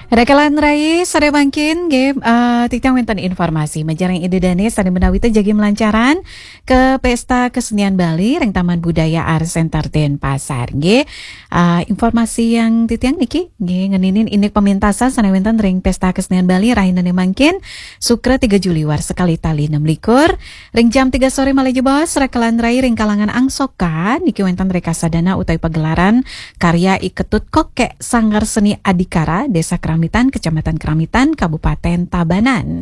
Rekalan Rai sare bangkin game titang wenten informasi menjarang ide dane sare menawita jagi melancaran ke pesta kesenian Bali reng Taman Budaya Art Center Denpasar nggih. Informasi yang titiang niki nggih ngeninin inik pementasan sare wenten reng pesta kesenian Bali rahinane mangkin Sukra 3 Juli war sekali tali 6 likur ring jam 3 sore Maleje Bos rekalan Rai ring kalangan angsokan niki wenten rekasadana utai pagelaran karya Iketut Kokek Sanggar Seni Adikara Desa Keramitan, Kecamatan Keramitan, Kabupaten Tabanan.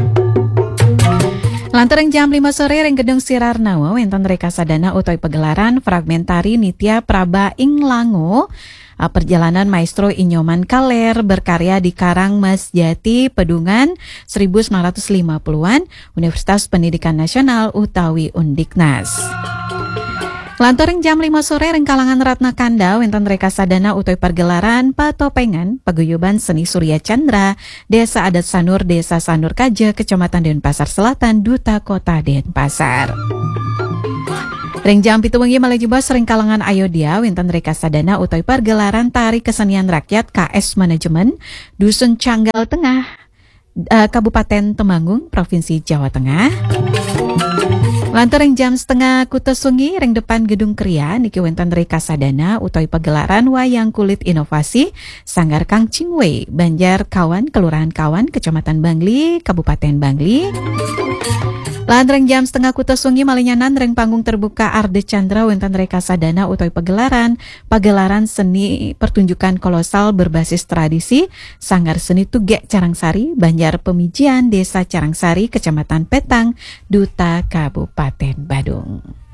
Lantaran jam 5 sore ring gedung Sirarnawa wenten rekasadana utoy pagelaran fragmentari Nitya Praba ing Lango perjalanan Maestro Inyoman Kaler berkarya di Karang Mas Jati Pedungan 1950-an Universitas Pendidikan Nasional utawi Undiknas. Lantaran jam 5 sore ring kalangan Ratna Kanda wenten rekasadana utoy pergelaran patopengan paguyuban seni Surya Chandra Desa Adat Sanur Desa Sanur Kaje Kecamatan Denpasar Selatan Duta Kota Denpasar. Ring jam 7 wengi Maleje Bos ring kalangan Ayodhya wenten rekasadana utoy pergelaran tari kesenian rakyat KS Manajemen Dusun Canggal Tengah Kabupaten Temanggung Provinsi Jawa Tengah. Lantaran jam setengah kuto sungi ring depan gedung Kria niki wenten rekasadana utoy pagelaran wayang kulit inovasi Sanggar Kang Cingwe Banjar Kawan Kelurahan Kawan Kecamatan Bangli Kabupaten Bangli. Lantaran jam setengah kuto sungi malinyanan ring panggung terbuka Arde Chandra wenten rekasadana utoy pagelaran seni pertunjukan kolosal berbasis tradisi Sanggar Seni Tuge Carangsari Banjar Pemijian Desa Carangsari Kecamatan Petang Duta Kabupaten Badung.